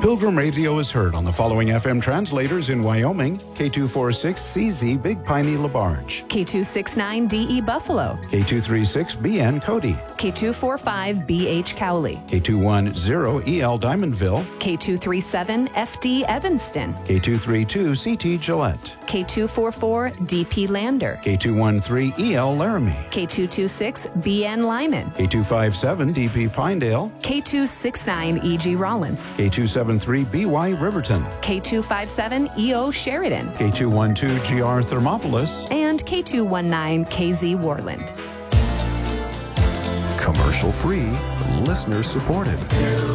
Pilgrim Radio is heard on the following FM translators in Wyoming: K246CZ Big Piney LaBarge, K269DE Buffalo, K236BN Cody, K245BH Cowley, K210EL Diamondville, K237FD Evanston, K232CT Gillette, K244DP Lander, K213EL Laramie, K226BN Lyman, K257DP Pinedale, K269EG Rollins, K273BY Riverton, K257EO Sheridan, K212GR Thermopolis, and K219KZ Warland. Commercial free, listener supported.